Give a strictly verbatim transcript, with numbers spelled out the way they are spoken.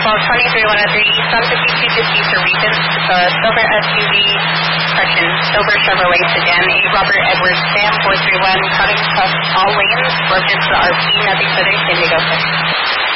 twelve twenty-three one oh three, East on fifty-two fifty for Regents, the silver S U V, correction, silver Chevrolet sedan, a Robert Edwards Sam four three one, cutting across all lanes, broken to the R P, nothing further, San Diego six.